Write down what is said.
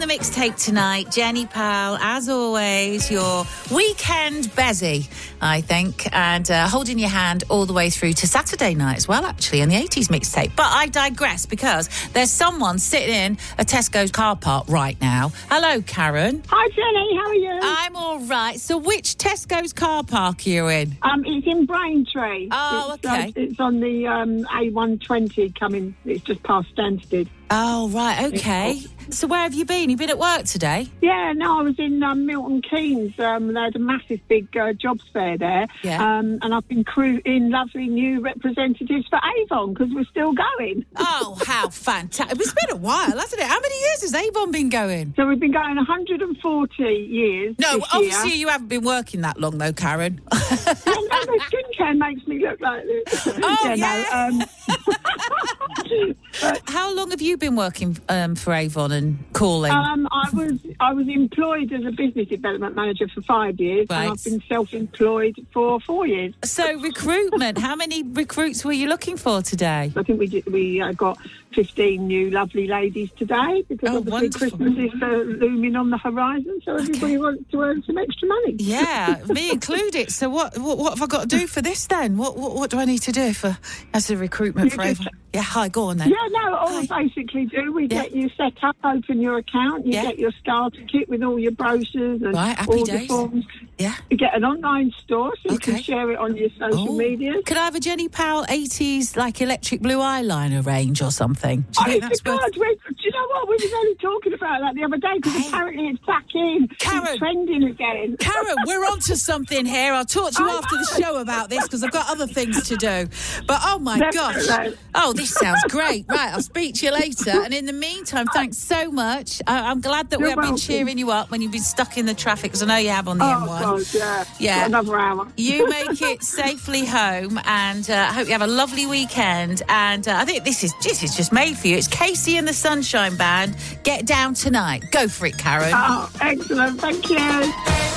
the mixtape tonight, Jenny Powell, as always, your weekend Bezzy, I think, and holding your hand all the way through to Saturday night as well, actually, in the 80s mixtape. But I digress because there's someone sitting in a Tesco's car park right now. Hello, Karen. Hi, Jenny. How are you? I'm all right. So which Tesco's car park are you in? It's in Braintree. Oh, okay. It's on the A120 coming. It's just past Stansted. Oh, right, okay. So where have you been? You've been at work today? Yeah, no, I was in Milton Keynes. They had a massive big jobs fair there. Yeah. And I've been recruiting lovely new representatives for Avon because we're still going. Oh, how fantastic. It's been a while, hasn't it? How many years has Avon been going? So we've been going 140 years. No, this obviously year. you haven't been working that long, though, Karen. Yeah, no, the skincare makes me look like this. Oh, yeah. No, How long have you been working for Avon and calling? I was employed as a business development manager for 5 years, Right. and I've been self-employed for 4 years. So recruitment, how many recruits were you looking for today? I think we got 15 new lovely ladies today because Oh, obviously wonderful. Christmas is looming on the horizon, so everybody wants to earn some extra money. Yeah, me included. So what have I got to do for this then? What do I need to do as a recruitment for Avon? Yeah, hi, go on then. Yeah, no, all we basically do, we get you set up, open your account, you get your starter kit with all your brochures and Right, happy all days. the forms. Yeah. You get an online store so you Okay. can share it on your social media. Could I have a Jenny Powell 80s like electric blue eyeliner range or something? Do you think Oh, that's God, worth... do you know what? We were only talking about that the other day because apparently it's back in. Karen. It's trending again. Karen, we're on to something here. I'll talk to you after the show about this because I've got other things to do. But, oh, my gosh. Definitely. Oh, this sounds great. Right, I'll speak to you later. And in the meantime, thanks so much. I'm glad that we have been welcome. cheering you up when you've been stuck in the traffic because I know you have on the Oh, M1. God, yeah. Yeah. Got another hour. You make it safely home, and I hope you have a lovely weekend. And I think this is just made for you. It's Casey and the Sunshine Band. Get Down Tonight. Go for it, Karen. Oh, excellent. Thank you.